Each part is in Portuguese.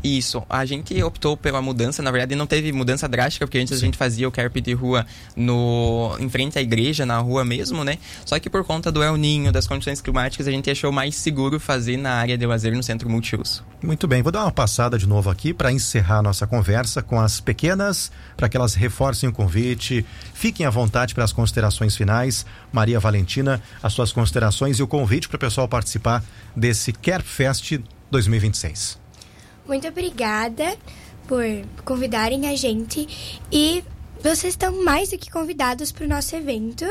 Isso, a gente optou pela mudança, na verdade não teve mudança drástica, porque antes a gente fazia o Kerp de rua em frente à igreja, na rua mesmo, né? Só que por conta do El Niño, das condições climáticas, a gente achou mais seguro fazer na área de lazer no centro multiuso. Muito bem, vou dar uma passada de novo aqui para encerrar a nossa conversa com as pequenas, para que elas reforcem o convite, fiquem à vontade para as considerações finais. Maria Valentina, as suas considerações e o convite para o pessoal participar desse Kerp Fest 2026. Muito obrigada por convidarem a gente e vocês estão mais do que convidados para o nosso evento.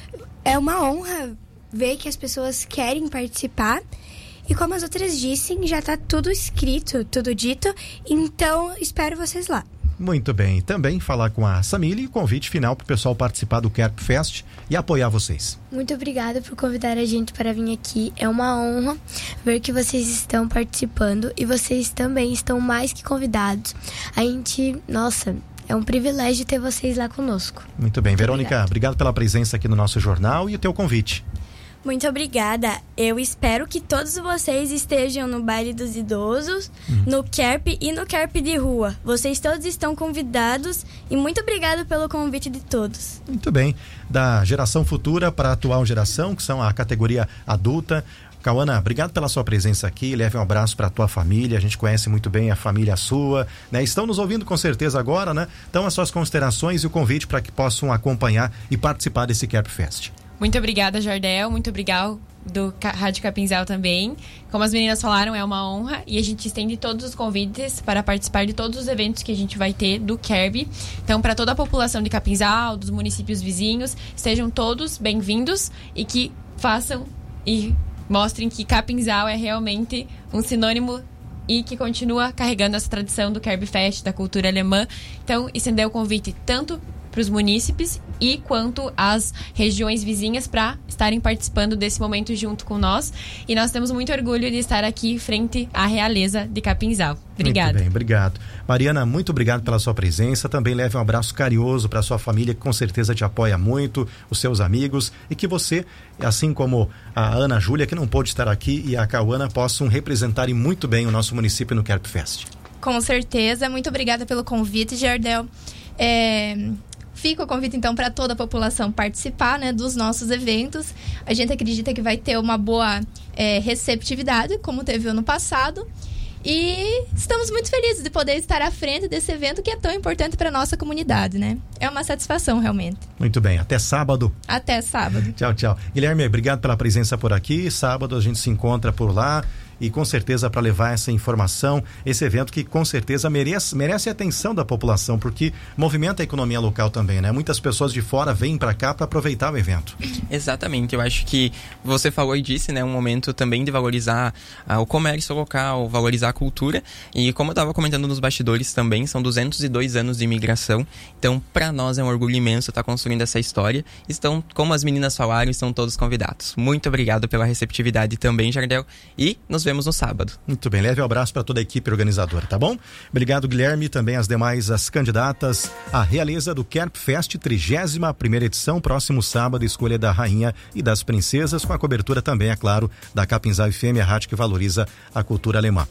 É uma honra ver que as pessoas querem participar e, como as outras dissem, já está tudo escrito, tudo dito, então espero vocês lá. Muito bem, também falar com a Samile, convite final para o pessoal participar do Kerp Fest e apoiar vocês. Muito obrigada por convidar a gente para vir aqui, é uma honra ver que vocês estão participando e vocês também estão mais que convidados. A gente, é um privilégio ter vocês lá conosco. Muito bem, Verônica, obrigado pela presença aqui no nosso jornal e o teu convite. Muito obrigada. Eu espero que todos vocês estejam no Baile dos Idosos, no Kerp e no Kerp de Rua. Vocês todos estão convidados e muito obrigada pelo convite de todos. Muito bem. Da geração futura para a atual geração, que são a categoria adulta. Cauana, obrigado pela sua presença aqui, leve um abraço para a tua família, a gente conhece muito bem a família sua, né? Estão nos ouvindo com certeza agora, né? Então as suas considerações e o convite para que possam acompanhar e participar desse Kerp Fest. Muito obrigada, Jardel. Muito obrigado do Rádio Capinzal também. Como as meninas falaram, é uma honra e a gente estende todos os convites para participar de todos os eventos que a gente vai ter do Kerb. Então, para toda a população de Capinzal, dos municípios vizinhos, sejam todos bem-vindos e que façam e mostrem que Capinzal é realmente um sinônimo e que continua carregando essa tradição do Kerb Fest, da cultura alemã. Então, estender o convite tanto para os munícipes e quanto às regiões vizinhas para estarem participando desse momento junto com nós. E nós temos muito orgulho de estar aqui frente à realeza de Capinzal. Obrigada. Muito bem, obrigado. Mariana, muito obrigado pela sua presença. Também leve um abraço carinhoso para sua família, que com certeza te apoia muito, os seus amigos, e que você, assim como a Ana Júlia, que não pôde estar aqui, e a Cauana, possam representarem muito bem o nosso município no Kerp Fest. Com certeza. Muito obrigada pelo convite, Jardel. Fica o convite, então, para toda a população participar, né, dos nossos eventos. A gente acredita que vai ter uma boa receptividade, como teve ano passado. E estamos muito felizes de poder estar à frente desse evento que é tão importante para a nossa comunidade, né? É uma satisfação, realmente. Muito bem, até sábado. Até sábado. Tchau, tchau. Guilherme, obrigado pela presença por aqui. Sábado a gente se encontra por lá. E com certeza para levar essa informação, esse evento que com certeza merece a atenção da população, porque movimenta a economia local também, né? Muitas pessoas de fora vêm para cá para aproveitar o evento. Exatamente, eu acho que você falou e disse, né? Um momento também de valorizar o comércio local, valorizar a cultura, e como eu estava comentando nos bastidores também, são 202 anos de imigração, então para nós é um orgulho imenso estar construindo essa história. Estão, como as meninas falaram, estão todos convidados. Muito obrigado pela receptividade também, Jardel, e nos vemos no sábado. Muito bem, leve um abraço para toda a equipe organizadora, tá bom? Obrigado, Guilherme, também as candidatas à realeza do Kerp Fest, 31ª edição, próximo sábado, escolha da rainha e das princesas, com a cobertura também, é claro, da Capinzal FM, a rádio que valoriza a cultura alemã.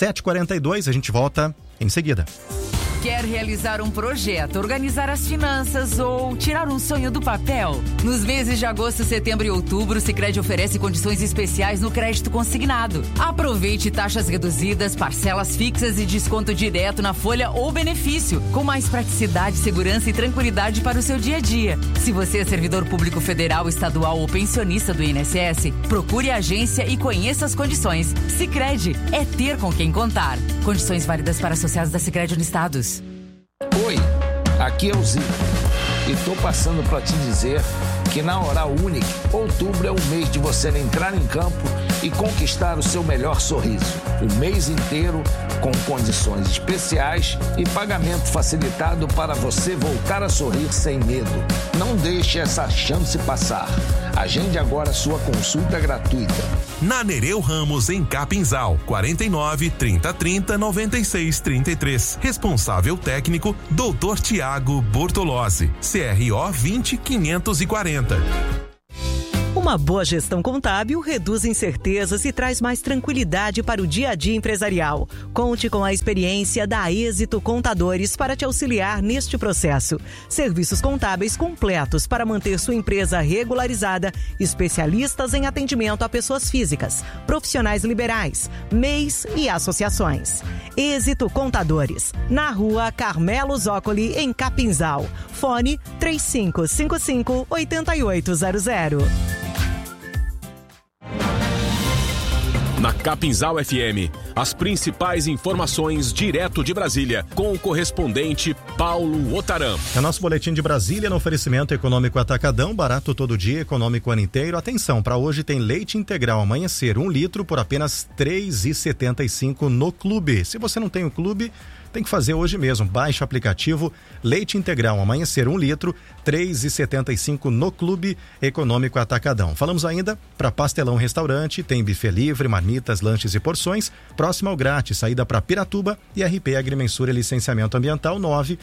7h42, a gente volta em seguida. Quer realizar um projeto, organizar as finanças ou tirar um sonho do papel? Nos meses de agosto, setembro e outubro, o Sicredi oferece condições especiais no crédito consignado. Aproveite taxas reduzidas, parcelas fixas e desconto direto na folha ou benefício, com mais praticidade, segurança e tranquilidade para o seu dia a dia. Se você é servidor público federal, estadual ou pensionista do INSS, procure a agência e conheça as condições. Sicredi é ter com quem contar. Condições válidas para associados da Sicredi Unistados. Oi, aqui é o Zico e tô passando para te dizer que na Oral Unique, outubro é o mês de você entrar em campo e conquistar o seu melhor sorriso. O mês inteiro com condições especiais e pagamento facilitado para você voltar a sorrir sem medo. Não deixe essa chance passar. Agende agora sua consulta gratuita. Na Nereu Ramos, em Capinzal, 49 3030 9633. Responsável técnico, Dr. Tiago Bortolozzi, CRO 20540. O Uma boa gestão contábil reduz incertezas e traz mais tranquilidade para o dia a dia empresarial. Conte com a experiência da Êxito Contadores para te auxiliar neste processo. Serviços contábeis completos para manter sua empresa regularizada, especialistas em atendimento a pessoas físicas, profissionais liberais, MEIs e associações. Êxito Contadores, na Rua Carmelo Zócoli, em Capinzal. Fone 3555-8800. Na Capinzal FM, as principais informações direto de Brasília, com o correspondente Paulo Otaram. É nosso boletim de Brasília no oferecimento Econômico Atacadão, barato todo dia, econômico o ano inteiro. Atenção, para hoje tem leite integral Amanhecer, 1 litro por apenas R$ 3,75 no clube. Se você não tem o clube, tem que fazer hoje mesmo. Baixe o aplicativo Leite Integral Amanhecer 1 litro, R$ 3,75 no Clube Econômico Atacadão. Falamos ainda para Pastelão Restaurante, tem buffet livre, marmitas, lanches e porções, próximo ao grátis, saída para Piratuba e RP Agrimensura e Licenciamento Ambiental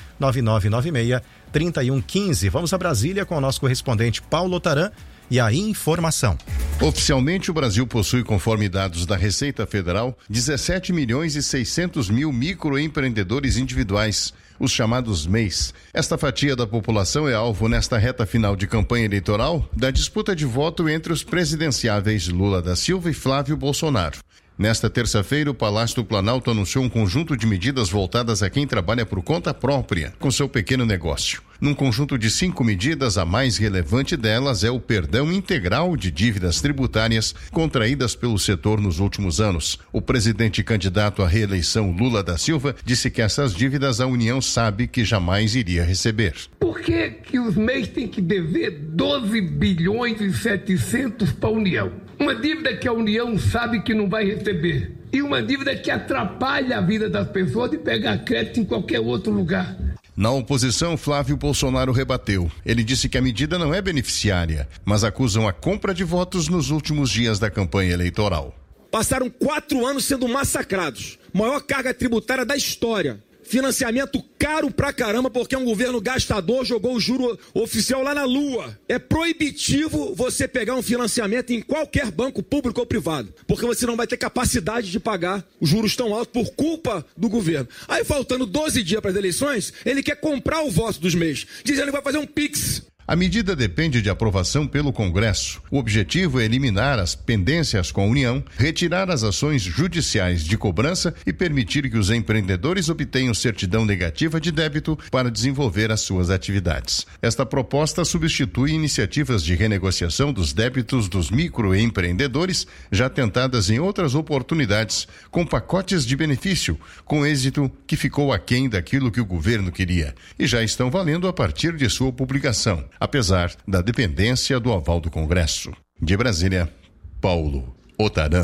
99996-3115. Vamos a Brasília com o nosso correspondente Paulo Otaram e a informação. Oficialmente, o Brasil possui, conforme dados da Receita Federal, 17 milhões e 600 mil microempreendedores individuais, os chamados MEIs. Esta fatia da população é alvo nesta reta final de campanha eleitoral da disputa de voto entre os presidenciáveis Lula da Silva e Flávio Bolsonaro. Nesta terça-feira, o Palácio do Planalto anunciou um conjunto de medidas voltadas a quem trabalha por conta própria, com seu pequeno negócio. Num conjunto de 5 medidas, a mais relevante delas é o perdão integral de dívidas tributárias contraídas pelo setor nos últimos anos. O presidente candidato à reeleição, Lula da Silva, disse que essas dívidas a União sabe que jamais iria receber. Por que os MEIs têm que dever 12 bilhões e 700 para a União? Uma dívida que a União sabe que não vai receber. E uma dívida que atrapalha a vida das pessoas de pegar crédito em qualquer outro lugar. Na oposição, Flávio Bolsonaro rebateu. Ele disse que a medida não é beneficiária, mas acusam a compra de votos nos últimos dias da campanha eleitoral. Passaram 4 anos sendo massacrados. Maior carga tributária da história. Financiamento caro pra caramba, porque um governo gastador jogou o juro oficial lá na lua. É proibitivo você pegar um financiamento em qualquer banco público ou privado, porque você não vai ter capacidade de pagar os juros tão altos por culpa do governo. Aí, faltando 12 dias para as eleições, ele quer comprar o voto dos MEIs, dizendo que vai fazer um Pix. A medida depende de aprovação pelo Congresso. O objetivo é eliminar as pendências com a União, retirar as ações judiciais de cobrança e permitir que os empreendedores obtenham certidão negativa de débito para desenvolver as suas atividades. Esta proposta substitui iniciativas de renegociação dos débitos dos microempreendedores já tentadas em outras oportunidades, com pacotes de benefício, com êxito que ficou aquém daquilo que o governo queria, e já estão valendo a partir de sua publicação, apesar da dependência do aval do Congresso. De Brasília, Paulo Otaram.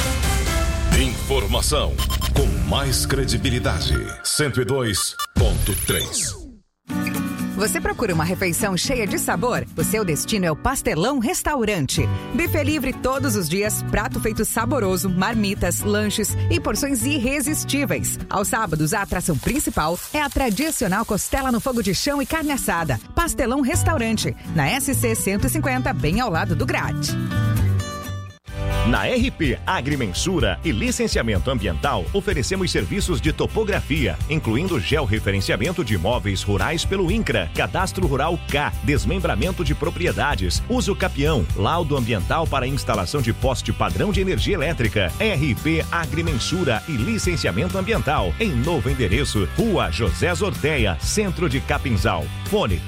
Informação com mais credibilidade. 102.3. Você procura uma refeição cheia de sabor? O seu destino é o Pastelão Restaurante. Buffet livre todos os dias, prato feito saboroso, marmitas, lanches e porções irresistíveis. Aos sábados, a atração principal é a tradicional costela no fogo de chão e carne assada. Pastelão Restaurante, na SC 150, bem ao lado do Grade. Na RP Agrimensura e Licenciamento Ambiental, oferecemos serviços de topografia, incluindo georreferenciamento de imóveis rurais pelo INCRA, Cadastro Rural K, desmembramento de propriedades, uso capião, laudo ambiental para instalação de poste padrão de energia elétrica. RP Agrimensura e Licenciamento Ambiental, em novo endereço, Rua José Zorteia, Centro de Capinzal. Fone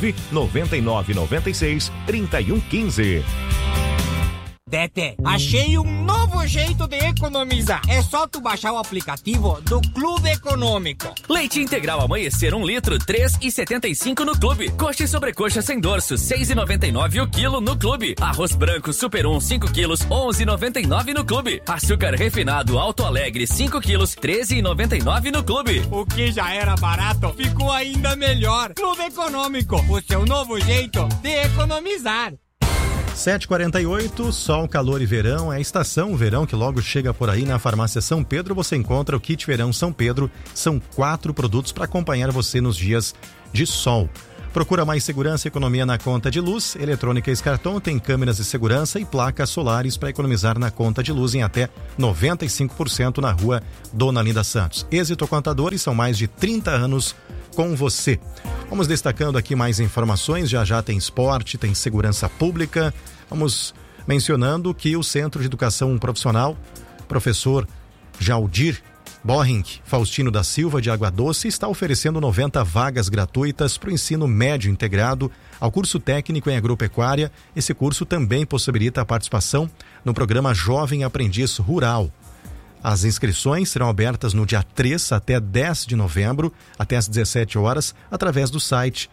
99996-3115. Tete, achei um novo jeito de economizar. É só tu baixar o aplicativo do Clube Econômico. Leite integral Amanhecer 1 litro, R$ 3,75 no Clube. Coxa e sobrecoxa sem dorso, R$ 6,99 o quilo no Clube. Arroz branco Super 1, 5 quilos, R$ 11,99 no Clube. Açúcar refinado Alto Alegre, 5 quilos, R$ 13,99 no Clube. O que já era barato, ficou ainda melhor. Clube Econômico, o seu novo jeito de economizar. 7h48, sol, calor e verão, é a estação verão que logo chega por aí. Na Farmácia São Pedro você encontra o Kit Verão São Pedro. São 4 produtos para acompanhar você nos dias de sol. Procura mais segurança e economia na conta de luz. Eletrônica Escarton tem câmeras de segurança e placas solares para economizar na conta de luz em até 95% na rua Dona Linda Santos. Êxito Contadores, são mais de 30 anos com você. Vamos destacando aqui mais informações. Já tem esporte, tem segurança pública. Vamos mencionando que o Centro de Educação Profissional, professor Jaldir Borrink Faustino da Silva de Água Doce, está oferecendo 90 vagas gratuitas para o ensino médio integrado ao curso técnico em agropecuária. Esse curso também possibilita a participação no programa Jovem Aprendiz Rural. As inscrições serão abertas no dia 3 até 10 de novembro, até às 17 horas, através do site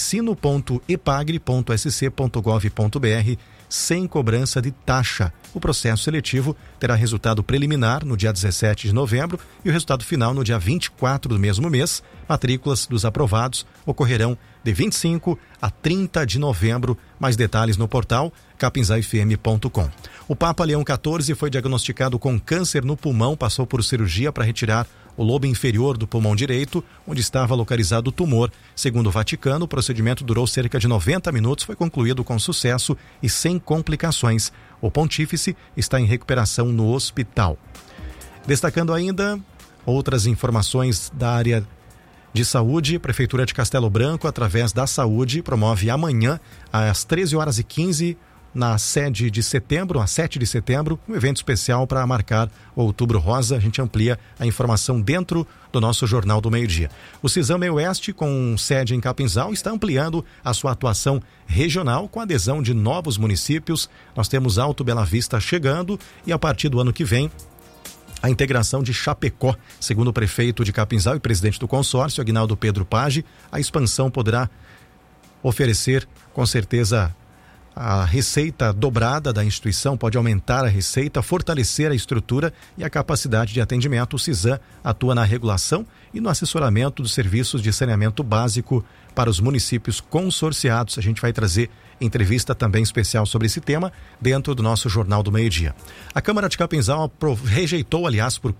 ensino.epagre.sc.gov.br, sem cobrança de taxa. O processo seletivo terá resultado preliminar no dia 17 de novembro e o resultado final no dia 24 do mesmo mês. Matrículas dos aprovados ocorrerão de 25 a 30 de novembro. Mais detalhes no portal capinzafm.com. O Papa Leão XIV foi diagnosticado com câncer no pulmão, passou por cirurgia para retirar o lobo inferior do pulmão direito, onde estava localizado o tumor. Segundo o Vaticano, o procedimento durou cerca de 90 minutos, foi concluído com sucesso e sem complicações. O pontífice está em recuperação no hospital. Destacando ainda outras informações da área de saúde, Prefeitura de Castelo Branco, através da saúde, promove amanhã, às 13h15, na sede de setembro, a 7 de setembro, um evento especial para marcar o Outubro Rosa. A gente amplia a informação dentro do nosso Jornal do Meio-Dia. O Cisam Meio Oeste, com sede em Capinzal, está ampliando a sua atuação regional com adesão de novos municípios. Nós temos Alto Bela Vista chegando e a partir do ano que vem, a integração de Chapecó. Segundo o prefeito de Capinzal e presidente do consórcio, Aguinaldo Pedro Page, a expansão poderá oferecer, com certeza, a receita dobrada da instituição, pode aumentar a receita, fortalecer a estrutura e a capacidade de atendimento. O Cisam atua na regulação e no assessoramento dos serviços de saneamento básico para os municípios consorciados. A gente vai trazer entrevista também especial sobre esse tema dentro do nosso Jornal do Meio-Dia. A Câmara de Capinzal rejeitou, aliás, por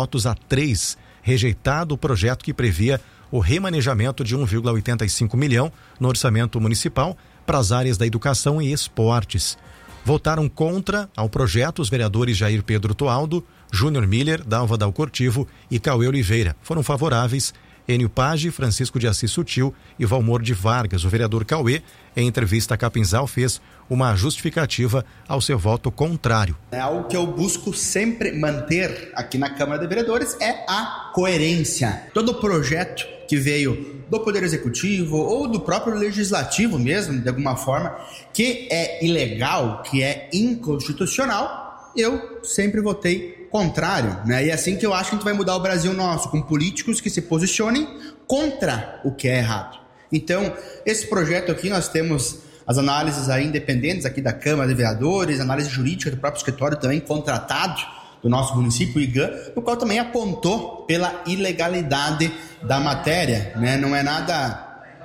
4-3, rejeitado o projeto que previa o remanejamento de 1,85 milhão no orçamento municipal para as áreas da educação e esportes. Votaram contra ao projeto os vereadores Jair Pedro Toaldo, Júnior Miller, Dalva Dalcortivo e Cauê Oliveira. Foram favoráveis Enio Page, Francisco de Assis Sutil e Valmor de Vargas. O vereador Cauê, em entrevista a Capinzal, fez uma justificativa ao seu voto contrário. Algo que eu busco sempre manter aqui na Câmara de Vereadores é a coerência. Todo projeto que veio do Poder Executivo ou do próprio Legislativo mesmo, de alguma forma, que é ilegal, que é inconstitucional, eu sempre votei contrário, né? E é assim que eu acho que a gente vai mudar o Brasil nosso, com políticos que se posicionem contra o que é errado. Então, esse projeto aqui, nós temos as análises aí independentes aqui da Câmara de Vereadores, análise jurídica do próprio escritório também contratado do nosso município, o IGAM, no qual também apontou pela ilegalidade da matéria, né? Não é nada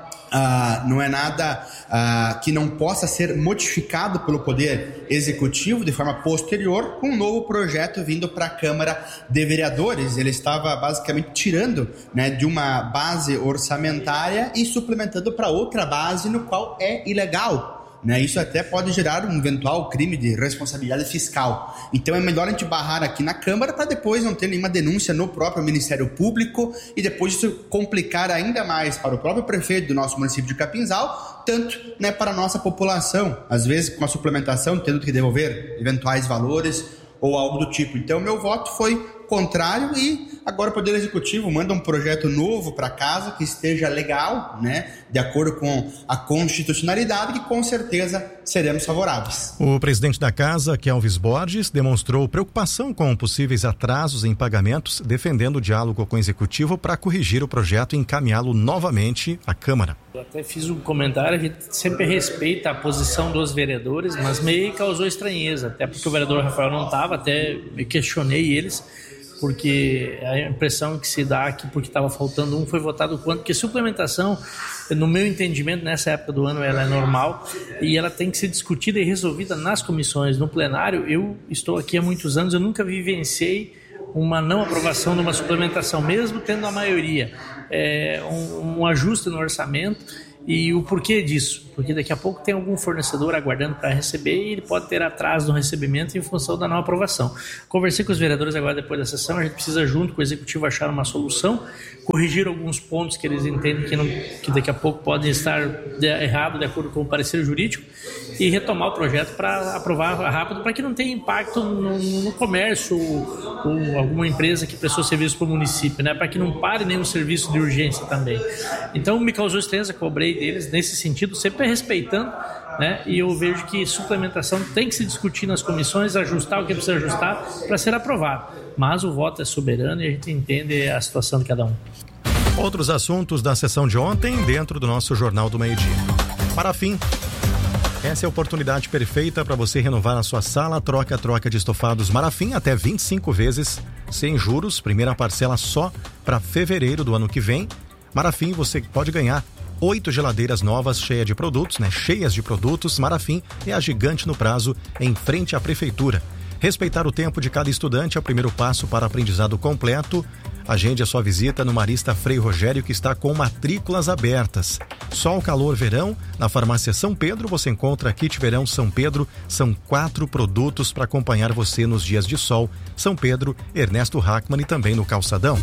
que não possa ser modificado pelo Poder Executivo de forma posterior com um novo projeto vindo para a Câmara de Vereadores. Ele estava basicamente tirando, né, de uma base orçamentária e suplementando para outra base no qual é ilegal. Né, isso até pode gerar um eventual crime de responsabilidade fiscal. Então é melhor a gente barrar aqui na Câmara para depois não ter nenhuma denúncia no próprio Ministério Público e depois isso complicar ainda mais para o próprio prefeito do nosso município de Capinzal, tanto, né, para a nossa população, às vezes com a suplementação, tendo que devolver eventuais valores ou algo do tipo. Então meu voto foi contrário e agora o Poder Executivo manda um projeto novo para casa que esteja legal, né, de acordo com a constitucionalidade, que com certeza seremos favoráveis. O presidente da casa, Kelvis Borges, demonstrou preocupação com possíveis atrasos em pagamentos, defendendo o diálogo com o Executivo para corrigir o projeto e encaminhá-lo novamente à Câmara. Eu até fiz um comentário, a gente sempre respeita a posição dos vereadores, mas meio causou estranheza, até porque o vereador Rafael não estava, até me questionei eles, porque a impressão que se dá aqui, porque estava faltando foi votado quanto, porque suplementação, no meu entendimento, nessa época do ano, ela é normal e ela tem que ser discutida e resolvida nas comissões. No plenário, eu estou aqui há muitos anos, eu nunca vivenciei uma não aprovação de uma suplementação, mesmo tendo a maioria. Um ajuste no orçamento E o porquê disso? Porque daqui a pouco tem algum fornecedor aguardando para receber e ele pode ter atraso no recebimento em função da não aprovação. Conversei com os vereadores agora depois da sessão, a gente precisa junto com o Executivo achar uma solução, corrigir alguns pontos que eles entendem que daqui a pouco podem estar errados de acordo com o parecer jurídico e retomar o projeto para aprovar rápido, para que não tenha impacto no comércio ou alguma empresa que prestou serviço para o município, né? Para que não pare nenhum serviço de urgência também. Então me causou estranheza, cobrei deles nesse sentido, sempre respeitando, né? E eu vejo que suplementação tem que se discutir nas comissões, ajustar o que precisa ajustar para ser aprovado. Mas o voto é soberano e a gente entende a situação de cada um. Outros assuntos da sessão de ontem dentro do nosso Jornal do Meio-Dia. Marafim. Essa é a oportunidade perfeita para você renovar a sua sala. Troca de estofados Marafim até 25 vezes, sem juros. Primeira parcela só para fevereiro do ano que vem. Marafim, você pode ganhar 8 geladeiras novas cheias de produtos. Marafim é a gigante no prazo em frente à prefeitura. Respeitar o tempo de cada estudante é o primeiro passo para aprendizado completo. Agende a sua visita no Marista Frei Rogério, que está com matrículas abertas. Sol, calor, verão. Na farmácia São Pedro você encontra kit verão São Pedro. São 4 produtos para acompanhar você nos dias de sol. São Pedro, Ernesto Hackmann e também no Calçadão.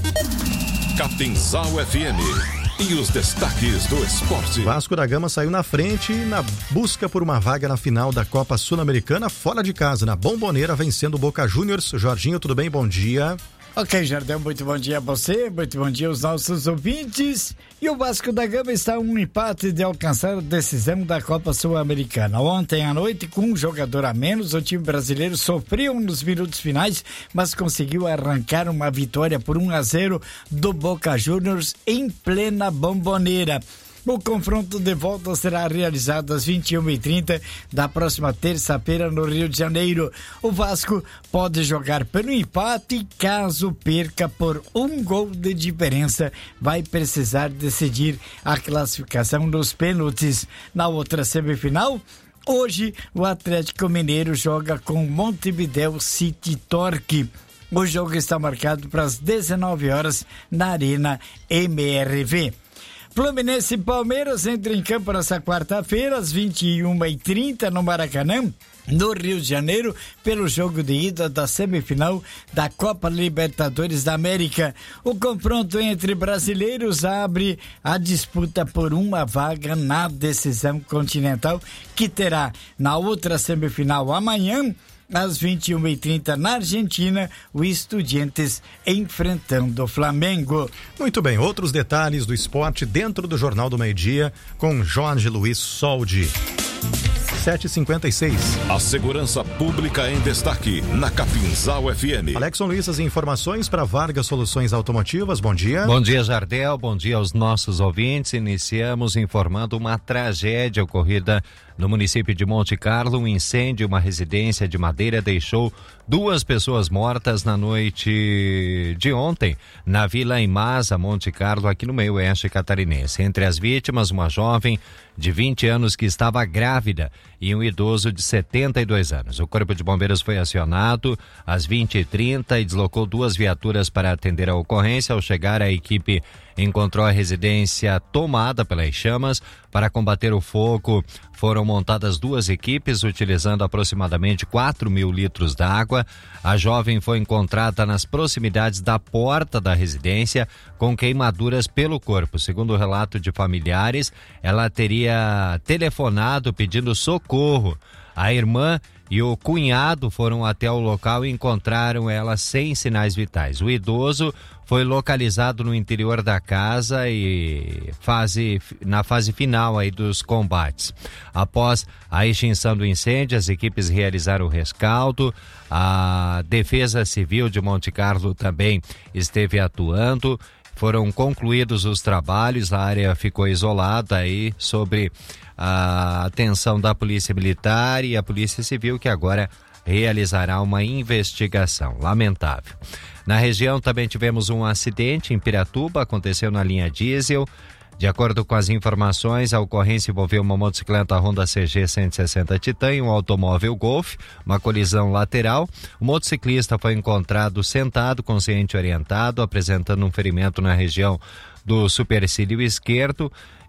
Capinzal FM. E os destaques do esporte. Vasco da Gama saiu na frente na busca por uma vaga na final da Copa Sul-Americana fora de casa, na Bombonera, vencendo o Boca Juniors. Jorginho, tudo bem? Bom dia. Ok, Jardel, muito bom dia a você, muito bom dia aos nossos ouvintes. E o Vasco da Gama está a um empate de alcançar a decisão da Copa Sul-Americana. Ontem à noite, com um jogador a menos, o time brasileiro sofreu nos minutos finais, mas conseguiu arrancar uma vitória por 1-0 do Boca Juniors em plena Bombonera. O confronto de volta será realizado às 21h30 da próxima terça-feira no Rio de Janeiro. O Vasco pode jogar pelo empate e, caso perca por 1 gol de diferença, vai precisar decidir a classificação nos pênaltis. Na outra semifinal, hoje o Atlético Mineiro joga com Montevideo City Torque. O jogo está marcado para as 19 horas na Arena MRV. Fluminense e Palmeiras entram em campo nessa quarta-feira, às 21h30, no Maracanã, no Rio de Janeiro, pelo jogo de ida da semifinal da Copa Libertadores da América. O confronto entre brasileiros abre a disputa por uma vaga na decisão continental, que terá na outra semifinal amanhã, às 21h30 na Argentina, o Estudiantes enfrentando o Flamengo. Muito bem, outros detalhes do esporte dentro do Jornal do Meio-Dia com Jorge Luiz Soldi. 7h56. A segurança pública em destaque na Capinzal FM. Alexson Luiz, as informações para Vargas Soluções Automotivas. Bom dia. Bom dia, Jardel. Bom dia aos nossos ouvintes. Iniciamos informando uma tragédia ocorrida no município de Monte Carlo. Um incêndio em uma residência de madeira deixou 2 pessoas mortas na noite de ontem, na Vila Imasa, Monte Carlo, aqui no meio-oeste catarinense. Entre as vítimas, uma jovem de 20 anos que estava grávida e um idoso de 72 anos. O Corpo de Bombeiros foi acionado às 20h30 e deslocou 2 viaturas para atender a ocorrência. Ao chegar, a equipe encontrou a residência tomada pelas chamas. Para combater o fogo, foram montadas 2 equipes, utilizando aproximadamente 4.000 litros d'água. A jovem foi encontrada nas proximidades da porta da residência, com queimaduras pelo corpo. Segundo o relato de familiares, ela teria telefonado pedindo socorro. A irmã e o cunhado foram até o local e encontraram ela sem sinais vitais. O idoso foi localizado no interior da casa e na fase final aí dos combates. Após a extinção do incêndio, as equipes realizaram o rescaldo. A Defesa Civil de Monte Carlo também esteve atuando. Foram concluídos os trabalhos, a área ficou isolada aí sobre a atenção da Polícia Militar e a Polícia Civil, que agora realizará uma investigação. Lamentável. Na região também tivemos um acidente em Piratuba, aconteceu na linha diesel. De acordo com as informações, a ocorrência envolveu uma motocicleta Honda CG 160 Titan e um automóvel Golf, uma colisão lateral. O motociclista foi encontrado sentado, consciente orientado, apresentando um ferimento na região do supercílio esquerdo.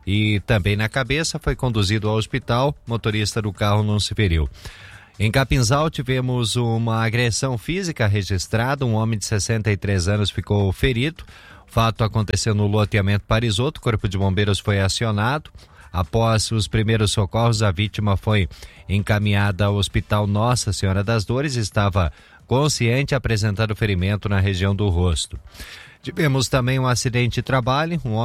e também na cabeça, foi conduzido ao hospital. O motorista do carro não se feriu. Em Capinzal tivemos uma agressão física registrada, um homem de 63 anos ficou ferido. O fato aconteceu no loteamento Parisoto, o Corpo de Bombeiros foi acionado. Após os primeiros socorros, a vítima foi encaminhada ao Hospital Nossa Senhora das Dores, estava consciente, apresentando ferimento na região do rosto. Tivemos também um acidente de trabalho, um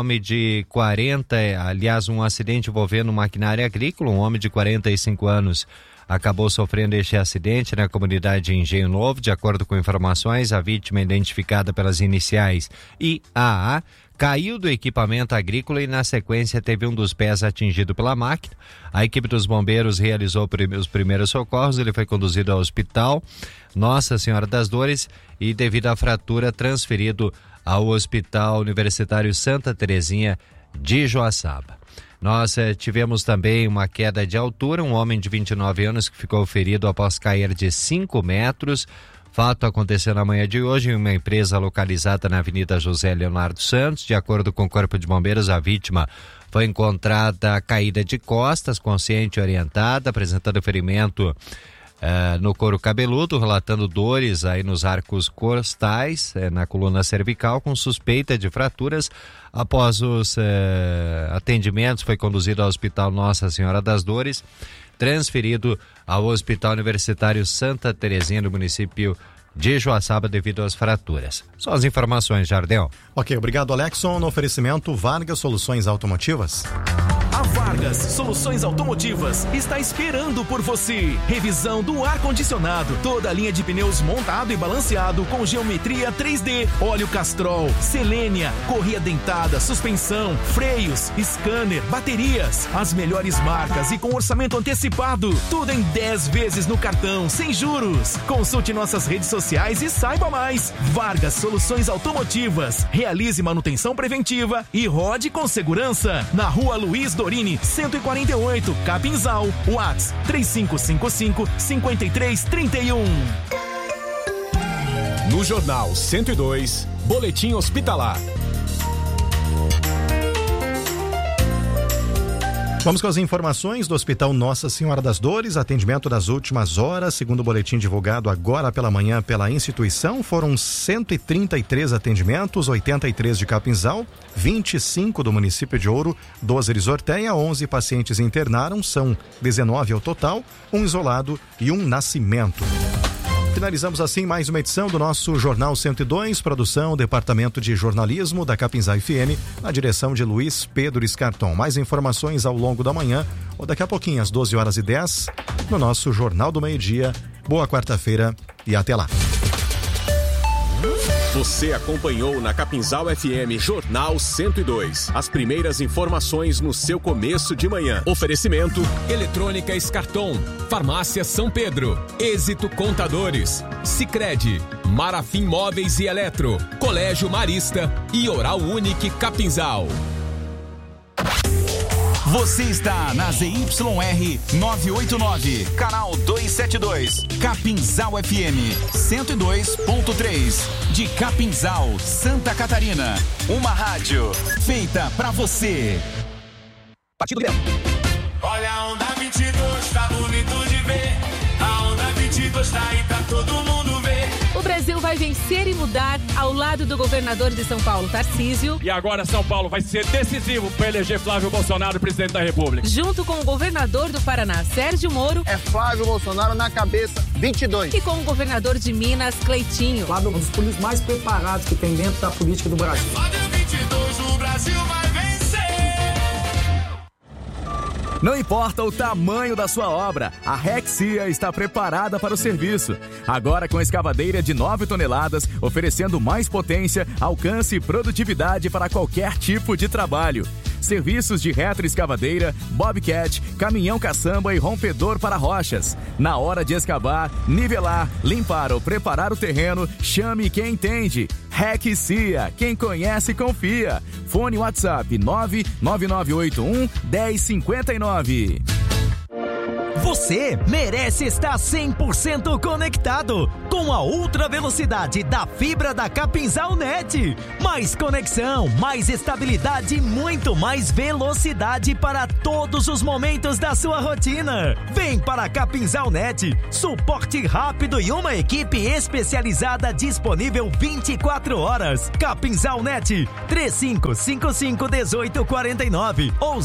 acidente envolvendo maquinária agrícola, um homem de 45 anos acabou sofrendo este acidente na comunidade de Engenho Novo. De acordo com informações, a vítima, identificada pelas iniciais IAA, caiu do equipamento agrícola e na sequência teve um dos pés atingido pela máquina. A equipe dos bombeiros realizou os primeiros socorros, ele foi conduzido ao Hospital Nossa Senhora das Dores e, devido à fratura, transferido ao Hospital Universitário Santa Terezinha de Joaçaba. Nós tivemos também uma queda de altura, um homem de 29 anos que ficou ferido após cair de 5 metros. Fato aconteceu na manhã de hoje em uma empresa localizada na Avenida José Leonardo Santos. De acordo com o Corpo de Bombeiros, a vítima foi encontrada caída de costas, consciente e orientada, apresentando ferimento no couro cabeludo, relatando dores aí nos arcos costais, na coluna cervical, com suspeita de fraturas. Após os atendimentos, foi conduzido ao Hospital Nossa Senhora das Dores, transferido ao Hospital Universitário Santa Terezinha, do município de Joaçaba, devido às fraturas. Só as informações, Jardel. Ok, obrigado, Alexson. No oferecimento, Vargas Soluções Automotivas. A Vargas Soluções Automotivas está esperando por você. Revisão do ar-condicionado, toda a linha de pneus montado e balanceado com geometria 3D, óleo Castrol, Selênia, correia dentada, suspensão, freios, scanner, baterias, as melhores marcas e com orçamento antecipado. Tudo em 10 vezes no cartão, sem juros. Consulte nossas redes sociais e saiba mais. Vargas Soluções Automotivas. Realize manutenção preventiva e rode com segurança. Na Rua Luiz Dorini, 148, Capinzal. WhatsApp 3555-5331. No Jornal 102, Boletim Hospitalar. Vamos com as informações do Hospital Nossa Senhora das Dores. Atendimento das últimas horas, segundo o boletim divulgado agora pela manhã pela instituição, foram 133 atendimentos, 83 de Capinzal, 25 do município de Ouro, 12 de Zorteia, 11 pacientes internaram, são 19 ao total, um isolado e um nascimento. Finalizamos assim mais uma edição do nosso Jornal 102, produção, Departamento de Jornalismo da Capinzal FM, na direção de Luiz Pedro Escarton. Mais informações ao longo da manhã, ou daqui a pouquinho, às 12h10, no nosso Jornal do Meio-Dia. Boa quarta-feira e até lá. Você acompanhou na Capinzal FM Jornal 102. As primeiras informações no seu começo de manhã. Oferecimento: Eletrônica Escarton, Farmácia São Pedro, Êxito Contadores, Sicredi, Marafim Móveis e Eletro, Colégio Marista e Oral Unique Capinzal. Você está na ZYR 989, canal 272, Capinzal FM 102.3, de Capinzal, Santa Catarina. Uma rádio feita pra você. Partido Grêmio. Olha a onda 22, tá bonito de ver. A onda 22 tá aí pra todo mundo ver. O Brasil vai vencer e mudar ao lado do governador de São Paulo, Tarcísio. E agora São Paulo vai ser decisivo para eleger Flávio Bolsonaro presidente da República. Junto com o governador do Paraná, Sérgio Moro. É Flávio Bolsonaro na cabeça, 22. E com o governador de Minas, Cleitinho. Flávio é um dos políticos mais preparados que tem dentro da política do Brasil. Flávio 22, o Brasil vai vencer. Não importa o tamanho da sua obra, a Rexia está preparada para o serviço. Agora com escavadeira de 9 toneladas, oferecendo mais potência, alcance e produtividade para qualquer tipo de trabalho. Serviços de retroescavadeira, bobcat, caminhão caçamba e rompedor para rochas. Na hora de escavar, nivelar, limpar ou preparar o terreno, chame quem entende. Rexia, quem conhece confia. Fone WhatsApp 99981-1059. Você merece estar 100% conectado. com a ultra velocidade da fibra da Capinzal Net. Mais conexão, mais estabilidade e muito mais velocidade para todos os momentos da sua rotina. Vem para a Capinzal Net, suporte rápido e uma equipe especializada disponível 24 horas. Capinzal Net, 3555-1849 ou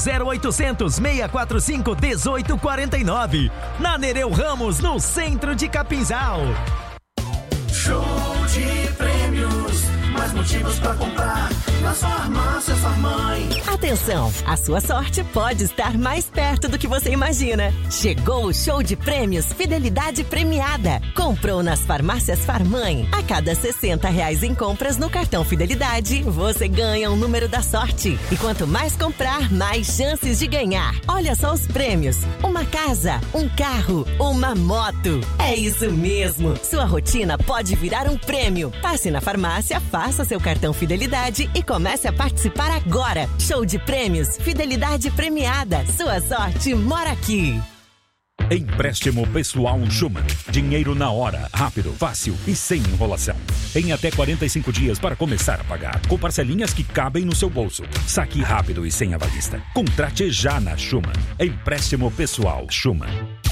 0800-645-1849. Na Nereu Ramos, no centro de Capinzal. Show de prêmios, mais motivos pra comprar nas farmácias Farmãe. Atenção, a sua sorte pode estar mais perto do que você imagina. Chegou o show de prêmios Fidelidade Premiada. Comprou nas farmácias Farmãe. A cada R$60 em compras no cartão Fidelidade, você ganha um número da sorte. E quanto mais comprar, mais chances de ganhar. Olha só os prêmios: uma casa, um carro, uma moto. É isso mesmo. Sua rotina pode virar um prêmio. Passe na farmácia, faça seu cartão Fidelidade e comece a participar agora. Show de prêmios Fidelidade Premiada. Sua sorte mora aqui. Empréstimo pessoal Schumann. Dinheiro na hora, rápido, fácil e sem enrolação. Em até 45 dias para começar a pagar, com parcelinhas que cabem no seu bolso. Saque rápido e sem avalista. Contrate já na Schumann. Empréstimo pessoal Schumann.